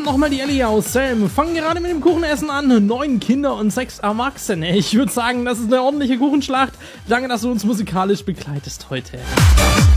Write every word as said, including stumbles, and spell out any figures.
nochmal die Ellie aus Selm. Fangen gerade mit dem Kuchenessen an. Neun Kinder und sechs Erwachsene. Ich würde sagen, das ist eine ordentliche Kuchenschlacht. Danke, dass du uns musikalisch begleitest heute.